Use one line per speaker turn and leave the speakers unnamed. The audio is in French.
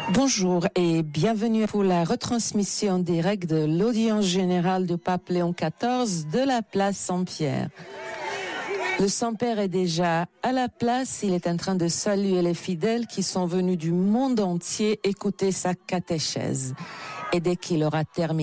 Bonjour et bienvenue pour la retransmission directe de l'audience générale du pape Léon XIV de la place Saint-Pierre. Le Saint-Père est déjà à la place, il est en train de saluer les fidèles qui sont venus du monde entier écouter sa catéchèse. Et dès qu'il aura terminé,